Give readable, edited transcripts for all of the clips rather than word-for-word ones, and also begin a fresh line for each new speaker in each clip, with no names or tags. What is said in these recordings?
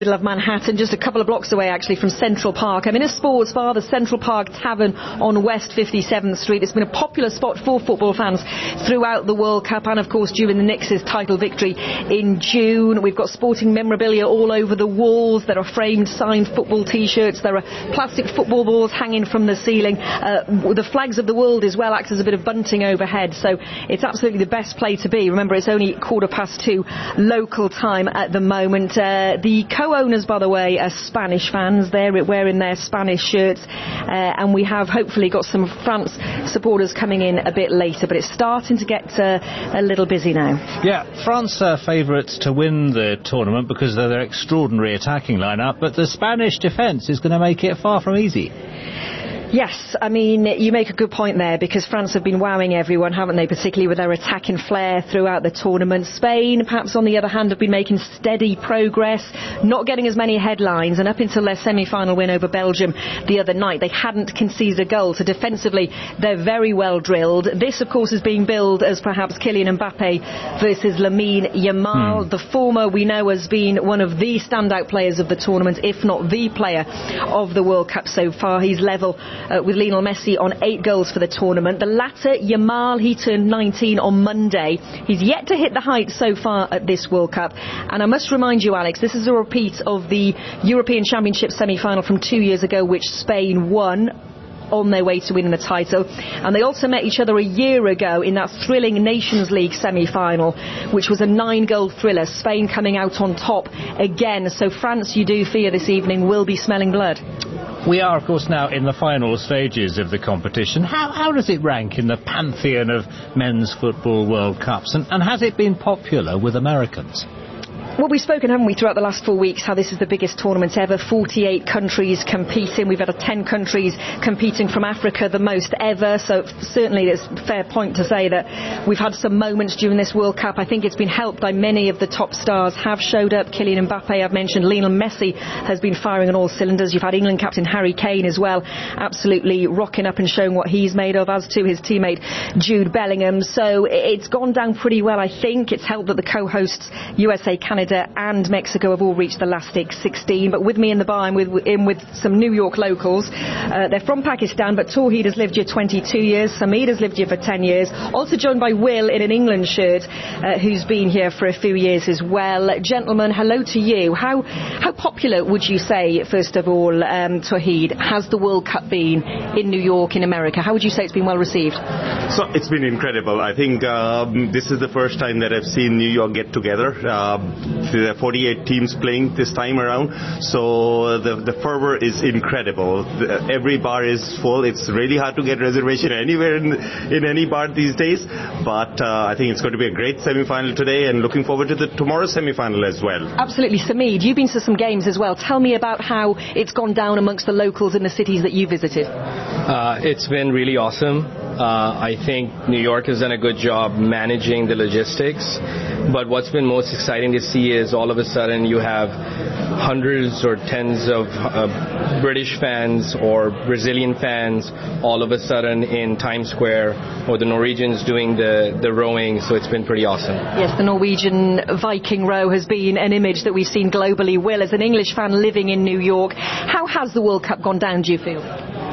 of Manhattan, just a couple of blocks away actually from Central Park. I'm in a sports bar, the Central Park Tavern on West 57th Street. It's been a popular spot for football fans throughout the World Cup and of course during the Knicks' title victory in June. We've got sporting memorabilia all over the walls. There are framed signed football t-shirts. There are plastic football balls hanging from the ceiling. The flags of the world as well act as a bit of bunting overhead, so it's absolutely the best place to be. Remember, it's only 2:15 local time at the moment. The co-owners, by the way, are Spanish fans. They're wearing their Spanish shirts, and we have hopefully got some France supporters coming in a bit later, but it's starting to get a little busy now.
Yeah, France are favourites to win the tournament because of their extraordinary attacking lineup, but the Spanish defence is going to make it far from easy.
Yes, I mean, you make a good point there because France have been wowing everyone, haven't they, particularly with their attacking flair throughout the tournament. Spain, perhaps on the other hand, have been making steady progress, not getting as many headlines, and up until their semi-final win over Belgium the other night, they hadn't conceded a goal, so defensively they're very well drilled. This, of course, is being billed as perhaps Kylian Mbappe versus Lamine Yamal. The former, we know, has been one of the standout players of the tournament, if not the player of the World Cup so far. He's level with Lionel Messi on 8 goals for the tournament. The latter, Yamal, he turned 19 on Monday. He's yet to hit the heights so far at this World Cup. And I must remind you, Alex, this is a repeat of the European Championship semi-final from 2 years ago, which Spain won on their way to winning the title. And they also met each other a year ago in that thrilling Nations League semi-final, which was a 9-goal thriller, Spain coming out on top again. So France, you do fear this evening, will be smelling blood.
We are, of course, now in the final stages of the competition. How does it rank in the pantheon of men's football World Cups? And has it been popular with Americans?
Well, we've spoken, haven't we, throughout the last 4 weeks, how this is the biggest tournament ever. 48 countries competing. We've had 10 countries competing from Africa, the most ever. So certainly it's a fair point to say that we've had some moments during this World Cup. I think it's been helped by many of the top stars have showed up. Kylian Mbappe, I've mentioned. Lionel Messi has been firing on all cylinders. You've had England captain Harry Kane as well, absolutely rocking up and showing what he's made of, as to his teammate Jude Bellingham. So it's gone down pretty well, I think. It's helped that the co-hosts, USA, Canada and Mexico, have all reached the last 16. But with me in the bar, I'm with some New York locals. They're from Pakistan, but Tawheed has lived here 22 years. Sameed has lived here for 10 years. Also joined by Will in an England shirt, who's been here for a few years as well. Gentlemen, hello to you. How popular would you say, first of all, Tawheed, has the World Cup been in New York, in America? How would you say it's been well received?
So it's been incredible. I think this is the first time that I've seen New York get together. There are 48 teams playing this time around, so the fervor is incredible. Every bar is full. It's really hard to get reservation anywhere in any bar these days, but I think it's going to be a great semi-final today, and looking forward to tomorrow's semi-final as well.
Absolutely. Sameed, you've been to some games as well. Tell me about how it's gone down amongst the locals in the cities that you visited.
It's been really awesome. I think New York has done a good job managing the logistics, but what's been most exciting to see is all of a sudden you have hundreds or tens of British fans or Brazilian fans all of a sudden in Times Square, or the Norwegians doing the rowing, so it's been pretty awesome. Yes,
the Norwegian Viking row has been an image that we've seen globally. Will, as an English fan living in New York, how has the World Cup gone down, do you feel?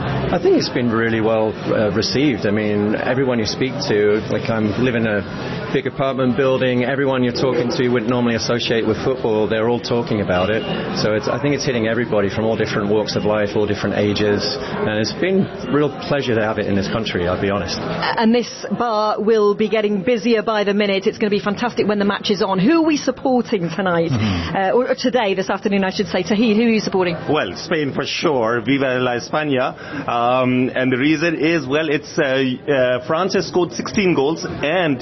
I think it's been really well received. I mean, everyone you speak to, like I live in a big apartment building, everyone you're talking to you wouldn't normally associate with football, they're all talking about it. So I think it's hitting everybody from all different walks of life, all different ages, and it's been a real pleasure to have it in this country, I'll be honest.
And this bar will be getting busier by the minute. It's going to be fantastic when the match is on. Who are we supporting tonight? Or today, this afternoon, I should say. Tawheed, who are you supporting?
Well, Spain for sure. Viva la España. And the reason is, well, it's France has scored 16 goals and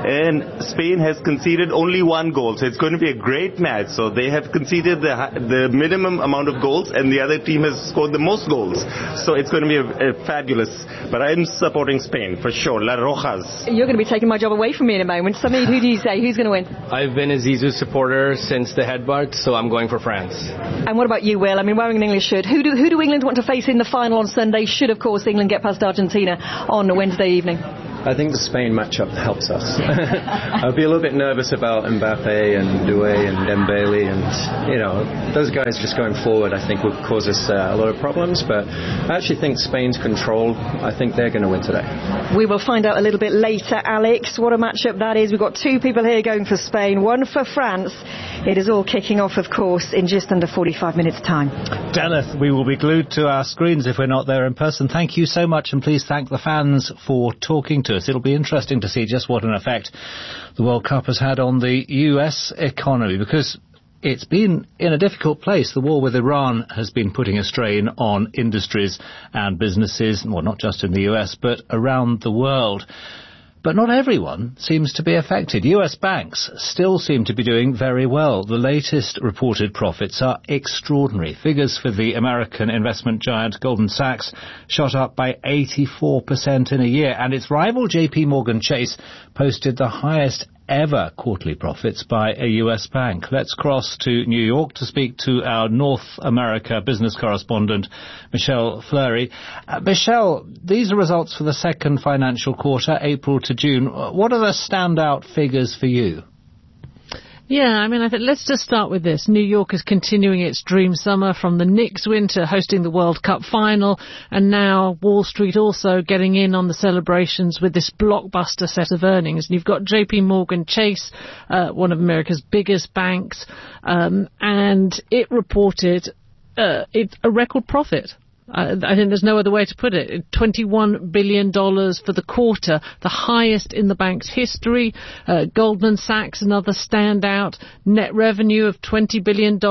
Spain has conceded only 1 goal. So it's going to be a great match. So they have conceded the minimum amount of goals and the other team has scored the most goals. So it's going to be a fabulous. But I'm supporting Spain for sure. La Rojas.
You're going to be taking my job away from me in a moment. Sameed, who do you say? Who's going to win?
I've been a Zizou supporter since the headbutt, so I'm going for France.
And what about you, Will? I mean, wearing an English shirt. Who do England want to face in the final on Sunday? Should, of course, England get past Argentina on Wednesday evening?
I think the Spain matchup helps us. I'll be a little bit nervous about Mbappe and Doué and Dembele, and those guys just going forward I think will cause us a lot of problems, but I actually think Spain's control, I think they're going to win today.
We will find out a little bit later, Alex, what a matchup that is. We've got two people here going for Spain, one for France. It is all kicking off, of course, in just under 45 minutes' time.
Deneth, we will be glued to our screens if we're not there in person. Thank you so much, and please thank the fans for talking to us. It'll be interesting to see just what an effect the World Cup has had on the US economy, because it's been in a difficult place. The war with Iran has been putting a strain on industries and businesses, well, not just in the US, but around the world. But not everyone seems to be affected. US banks still seem to be doing very well. The latest reported profits are extraordinary. Figures for the American investment giant Goldman Sachs shot up by 84% in a year, and its rival JP Morgan Chase posted the highest ever quarterly profits by a US bank. Let's cross to New York to speak to our North America business correspondent, Michelle Fleury. Michelle, these are results for the second financial quarter, April to June. What are the standout figures for you?
Yeah, I think let's just start with this. New York is continuing its dream summer, from the Knicks win to hosting the World Cup final, and now Wall Street also getting in on the celebrations with this blockbuster set of earnings. And you've got JP Morgan Chase, one of America's biggest banks, and it reported a record profit. I think there's no other way to put it. $21 billion for the quarter, the highest in the bank's history. Goldman Sachs, another standout. Net revenue of $20 billion, a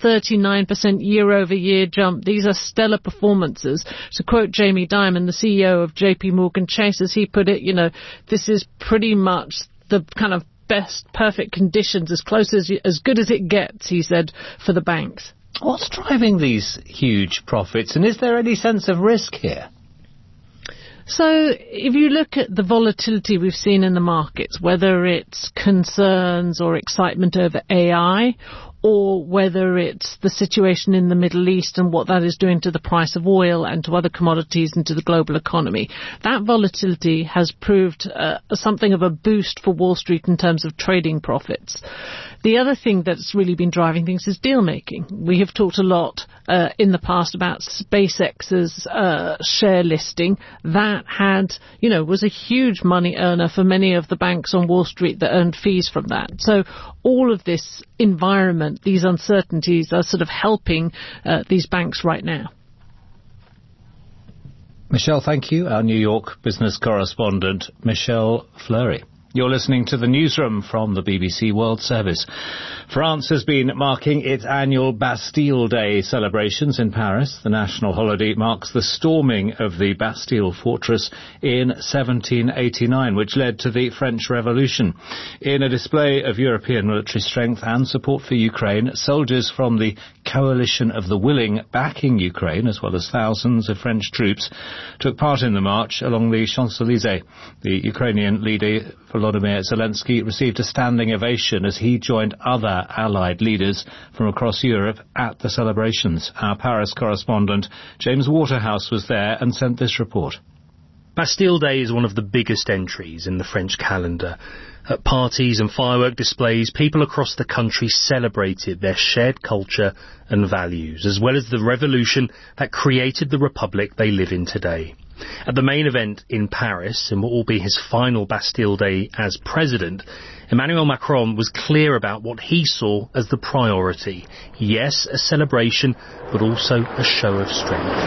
39% year-over-year jump. These are stellar performances. To quote Jamie Dimon, the CEO of JP Morgan Chase, as he put it, this is pretty much the kind of best perfect conditions, as good as it gets, he said, for the banks.
What's driving these huge profits, and is there any sense of risk here?
So if you look at the volatility we've seen in the markets, whether it's concerns or excitement over AI, or whether it's the situation in the Middle East and what that is doing to the price of oil and to other commodities and to the global economy, that volatility has proved something of a boost for Wall Street in terms of trading profits. The other thing that's really been driving things is deal making. We have talked a lot in the past about SpaceX's share listing. That was a huge money earner for many of the banks on Wall Street that earned fees from that. So all of this environment, these uncertainties, are sort of helping these banks right now.
Michelle, thank you. Our New York business correspondent, Michelle Fleury. You're listening to the Newsroom from the BBC World Service. France has been marking its annual Bastille Day celebrations in Paris. The national holiday marks the storming of the Bastille fortress in 1789, which led to the French Revolution. In a display of European military strength and support for Ukraine, soldiers from the Coalition of the Willing backing Ukraine, as well as thousands of French troops, took part in the march along the Champs-Élysées. The Ukrainian leader Volodymyr Zelensky received a standing ovation as he joined other allied leaders from across Europe at the celebrations. Our Paris correspondent James Waterhouse was there and sent this report.
Bastille Day is one of the biggest entries in the French calendar. At parties and firework displays, people across the country celebrated their shared culture and values, as well as the revolution that created the republic they live in today. At the main event in Paris, in what will be his final Bastille Day as president, Emmanuel Macron was clear about what he saw as the priority. Yes, a celebration, but also a show of strength.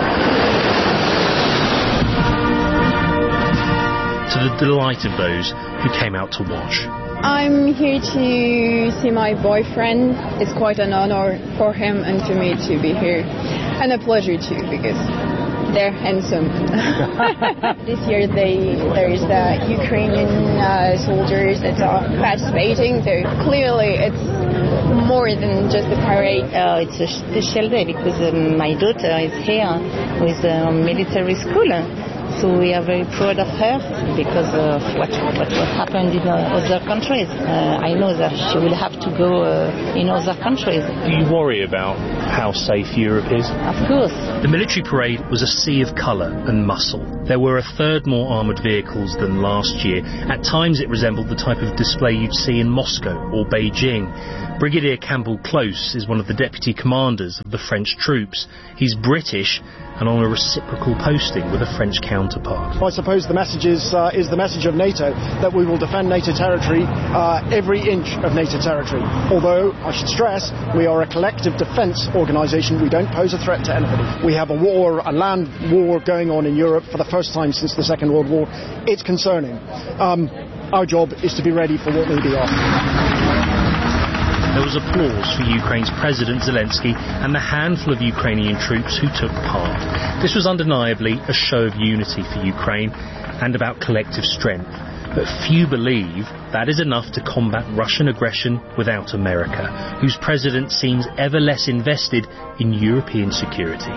To the delight of those who came out to watch.
I'm here to see my boyfriend. It's quite an honor for him and for me to be here. And a pleasure too, because they're handsome. This year there is the Ukrainian soldiers that are participating. So clearly it's more than just a parade.
It's a special day because my daughter is here with military school. So we are very proud of her because of what happened in other countries. I know that she will have to go in other countries.
Do you worry about how safe Europe is?
Of course.
The military parade was a sea of colour and muscle. There were a third more armoured vehicles than last year. At times it resembled the type of display you'd see in Moscow or Beijing. Brigadier Campbell Close is one of the deputy commanders of the French troops. He's British and on a reciprocal posting with a French counterpart.
I suppose the message is the message of NATO, that we will defend NATO territory, every inch of NATO territory. Although, I should stress, we are a collective defence organisation. We don't pose a threat to anybody. We have a land war going on in Europe for the first time since the Second World War. It's concerning. Our job is to be ready for what may be after.
There was applause for Ukraine's President Zelensky and the handful of Ukrainian troops who took part. This was undeniably a show of unity for Ukraine and about collective strength. But few believe that is enough to combat Russian aggression without America, whose president seems ever less invested in European security.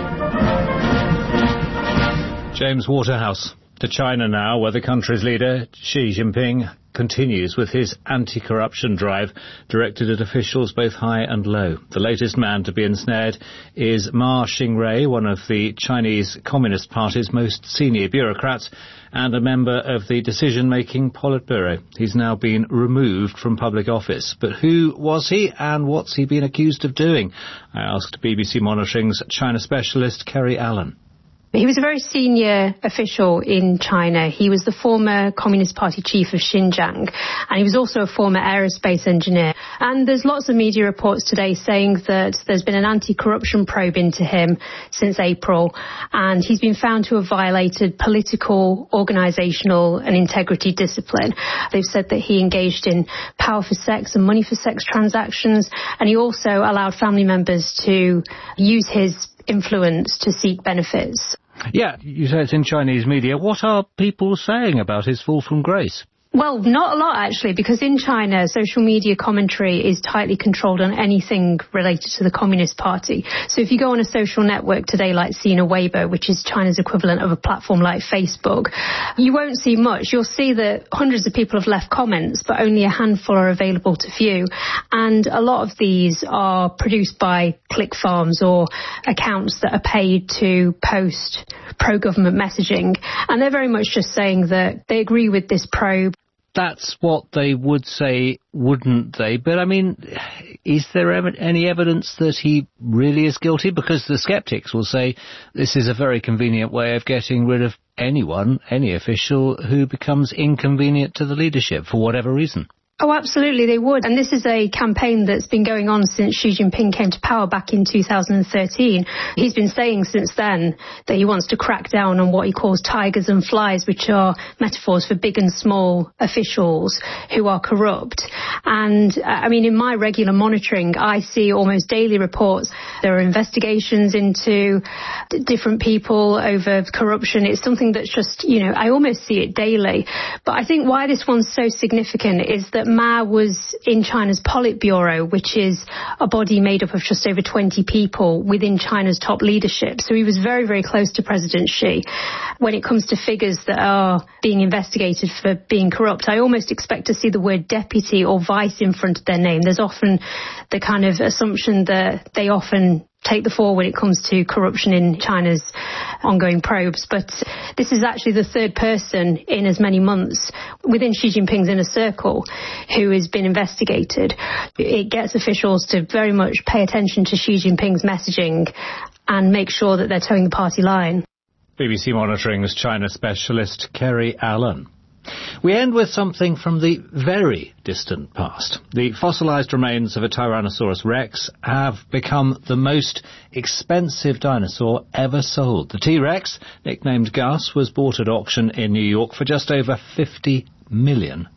James Waterhouse. To China now, where the country's leader, Xi Jinping, continues with his anti-corruption drive directed at officials both high and low. The latest man to be ensnared is Ma Xingrui, one of the Chinese Communist Party's most senior bureaucrats and a member of the decision-making Politburo. He's now been removed from public office. But who was he and what's he been accused of doing? I asked BBC Monitoring's China specialist Kerry Allen.
He was a very senior official in China. He was the former Communist Party chief of Xinjiang, and he was also a former aerospace engineer. And there's lots of media reports today saying that there's been an anti-corruption probe into him since April, and he's been found to have violated political, organisational and integrity discipline. They've said that he engaged in power for sex and money for sex transactions, and he also allowed family members to use his influence to seek benefits.
Yeah, you say it's in Chinese media. What are people saying about his fall from grace?
Well, not a lot, actually, because in China, social media commentary is tightly controlled on anything related to the Communist Party. So if you go on a social network today like Sina Weibo, which is China's equivalent of a platform like Facebook, you won't see much. You'll see that hundreds of people have left comments, but only a handful are available to view. And a lot of these are produced by click farms or accounts that are paid to post pro-government messaging. And they're very much just saying that they agree with this probe.
That's what they would say, wouldn't they? But, I mean, is there any evidence that he really is guilty? Because the sceptics will say this is a very convenient way of getting rid of anyone, any official, who becomes inconvenient to the leadership for whatever reason.
Oh, absolutely, they would. And this is a campaign that's been going on since Xi Jinping came to power back in 2013. He's been saying since then that he wants to crack down on what he calls tigers and flies, which are metaphors for big and small officials who are corrupt. And, I mean, in my regular monitoring, I see almost daily reports. There are investigations into different people over corruption. It's something that's just, you know, I almost see it daily. But I think why this one's so significant is that Ma was in China's Politburo, which is a body made up of just over 20 people within China's top leadership. So he was very, very close to President Xi. When it comes to figures that are being investigated for being corrupt, I almost expect to see the word deputy or vice in front of their name. There's often the kind of assumption that they often take the fall when it comes to corruption in China's ongoing probes. But this is actually the third person in as many months within Xi Jinping's inner circle who has been investigated. It gets officials to very much pay attention to Xi Jinping's messaging and make sure that they're towing the party line.
BBC Monitoring's China specialist Kerry Allen. We end with something from the very distant past. The fossilised remains of a Tyrannosaurus rex have become the most expensive dinosaur ever sold. The T-Rex, nicknamed Gus, was bought at auction in New York for just over $50 million.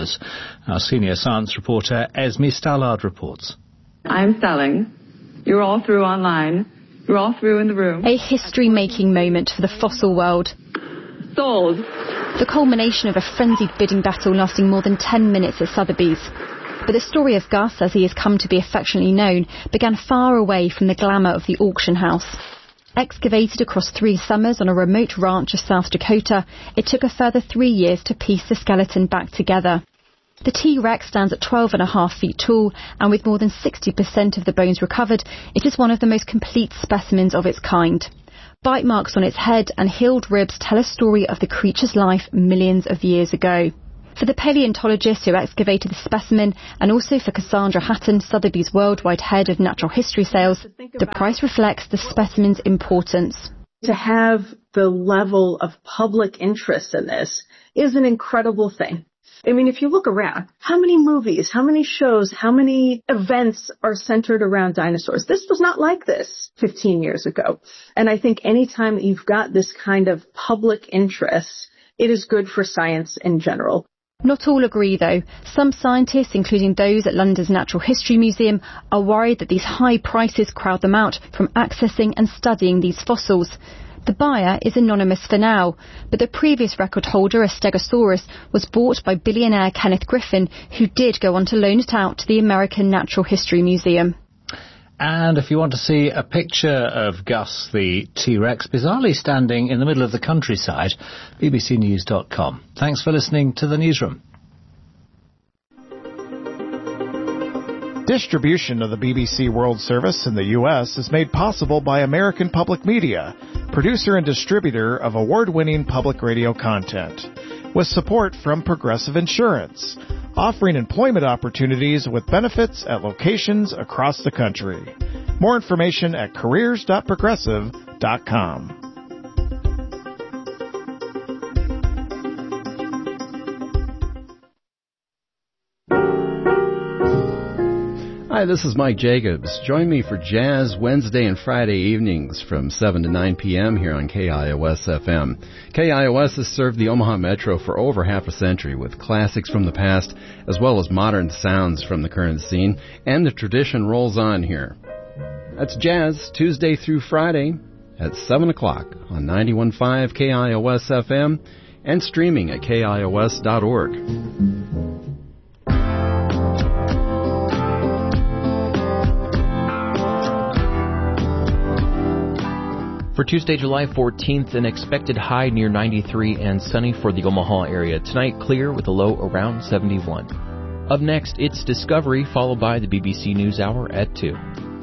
Our senior science reporter Esme Stallard reports.
I'm selling. You're all through online. You're all through in the room.
A history-making moment for the fossil world.
Sold.
The culmination of a frenzied bidding battle lasting more than 10 minutes at Sotheby's. But the story of Gus, as he has come to be affectionately known, began far away from the glamour of the auction house. Excavated across 3 summers on a remote ranch of South Dakota, it took a further 3 years to piece the skeleton back together. The T-Rex stands at 12.5 feet tall, and with more than 60% of the bones recovered, it is one of the most complete specimens of its kind. Bite marks on its head and healed ribs tell a story of the creature's life millions of years ago. For the paleontologist who excavated the specimen, and also for Cassandra Hatton, Sotheby's worldwide head of natural history sales, the price reflects the specimen's importance.
To have the level of public interest in this is an incredible thing. I mean, if you look around, how many movies, how many shows, how many events are centered around dinosaurs? This was not like this 15 years ago. And I think anytime that you've got this kind of public interest, it is good for science in general.
Not all agree, though. Some scientists, including those at London's Natural History Museum, are worried that these high prices crowd them out from accessing and studying these fossils. The buyer is anonymous for now, but the previous record holder, a Stegosaurus, was bought by billionaire Kenneth Griffin, who did go on to loan it out to the American Natural History Museum.
And if you want to see a picture of Gus the T-Rex bizarrely standing in the middle of the countryside, bbcnews.com. Thanks for listening to the Newsroom.
Distribution of the BBC World Service in the U.S. is made possible by American Public Media, producer and distributor of award-winning public radio content, with support from Progressive Insurance, offering employment opportunities with benefits at locations across the country. More information at careers.progressive.com.
Hi, this is Mike Jacobs. Join me for Jazz Wednesday and Friday evenings from 7 to 9 p.m. here on KIOS-FM. KIOS has served the Omaha Metro for over half a century with classics from the past as well as modern sounds from the current scene, and the tradition rolls on here. That's Jazz, Tuesday through Friday at 7 o'clock on 91.5 KIOS-FM and streaming at KIOS.org.
For Tuesday, July 14th, an expected high near 93 and sunny for the Omaha area. Tonight, clear with a low around 71. Up next, it's Discovery, followed by the BBC NewsHour at 2.